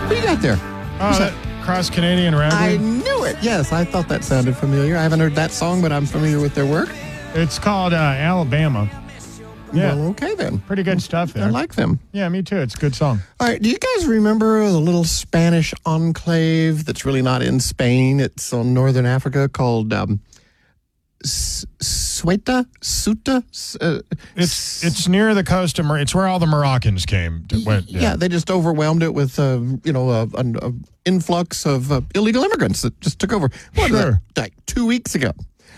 What you got there? Oh, that Cross-Canadian I Ragweed? knew it. Yes, I thought that sounded familiar. I haven't heard that song, but I'm familiar with their work. It's called Alabama. Yeah. Well, okay then. Pretty good stuff there. I like them. Yeah, me too. It's a good song. All right, do you guys remember the little Spanish enclave that's really not in Spain? It's on northern Africa called Ceuta? It's near the coast of it's where all the Moroccans went. Yeah, they just overwhelmed it with an influx of illegal immigrants that just took over. Sure. Like 2 weeks ago.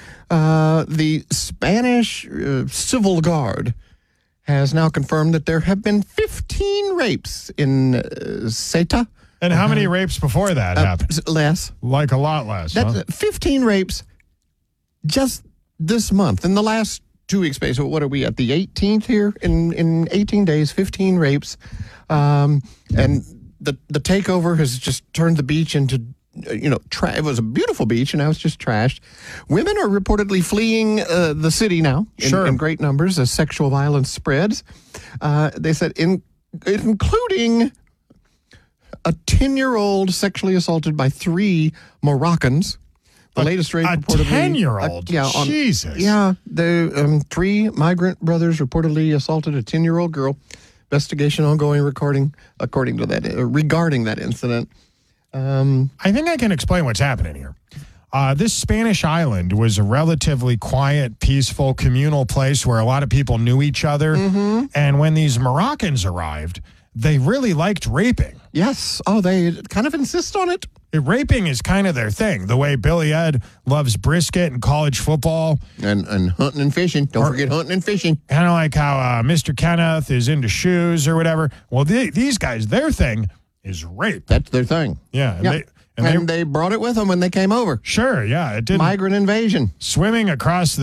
The Spanish Civil Guard has now confirmed that there have been 15 rapes in Ceuta. And how many rapes before that happened? Less. Like a lot less. Huh? 15 rapes just this month. In the last 2 weeks, basically, what are we at, the 18th here? In 18 days, 15 rapes. And the takeover has just turned the beach into, it was a beautiful beach, and now it's just trashed. Women are reportedly fleeing the city now in great numbers as sexual violence spreads. They said, including a 10-year-old sexually assaulted by 3 Moroccans. The latest rape reportedly... A 10-year-old? Jesus. Yeah, the 3 migrant brothers reportedly assaulted a 10-year-old girl. Investigation ongoing regarding that incident. I think I can explain what's happening here. This Spanish island was a relatively quiet, peaceful, communal place where a lot of people knew each other. Mm-hmm. And when these Moroccans arrived, they really liked raping. Yes. Oh, they kind of insist on it. Raping is kind of their thing, the way Billy Ed loves brisket and college football. And hunting and fishing. Don't forget hunting and fishing. Kind of like how Mr. Kenneth is into shoes or whatever. Well, these guys, their thing is rape. That's their thing. Yeah. And they brought it with them when they came over. Sure, yeah. It didn't. Migrant invasion. Swimming across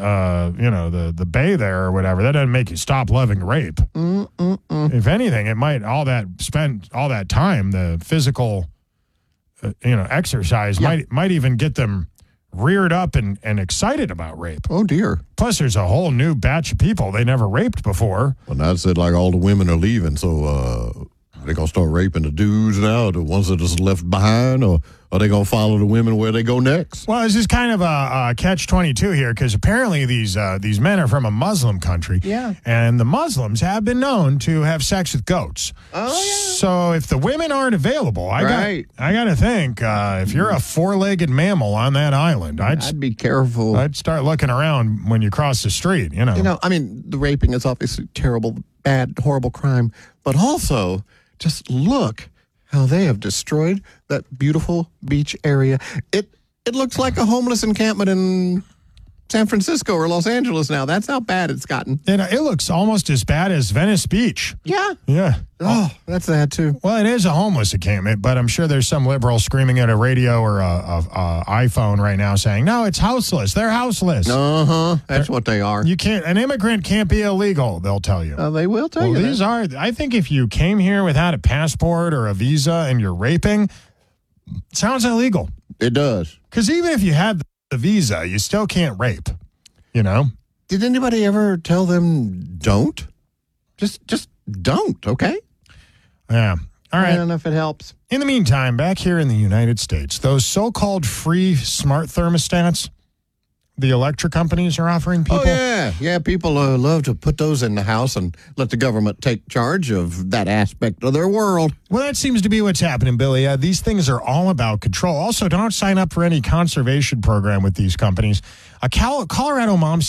the bay there or whatever, that doesn't make you stop loving rape. If anything, it might, spend all that time, the physical exercise might even get them reared up and excited about rape. Oh, dear. Plus, there's a whole new batch of people they never raped before. Well, now it said like all the women are leaving, so they're going to start raping the dudes now, the ones that are left behind, or are they going to follow the women where they go next? Well, this is kind of a catch-22 here, because apparently these men are from a Muslim country. Yeah. And the Muslims have been known to have sex with goats. Oh, yeah. So if the women aren't available, I got to think, if you're a 4-legged mammal on that island, I'd be careful. I'd start looking around when you cross the street, the raping is obviously terrible, bad, horrible crime, but also... just look how they have destroyed that beautiful beach area. It looks like a homeless encampment in San Francisco or Los Angeles now. That's how bad it's gotten. And it looks almost as bad as Venice Beach. Yeah. Yeah. Oh, that's sad too. Well, it is a homeless encampment, but I'm sure there's some liberal screaming at a radio or a iPhone right now saying, no, it's houseless. They're houseless. That's what they are. An immigrant can't be illegal, they'll tell you. They will tell you these that. I think if you came here without a passport or a visa and you're raping, it sounds illegal. It does. Because even if you had the visa, you still can't rape, Did anybody ever tell them don't? Just don't, okay? Yeah. All right. I don't know if it helps. In the meantime, back here in the United States, those so-called free smart thermostats the electric companies are offering people. Oh, yeah. Yeah, people love to put those in the house and let the government take charge of that aspect of their world. Well, that seems to be what's happening, Billy. These things are all about control. Also, don't sign up for any conservation program with these companies. A Colorado mom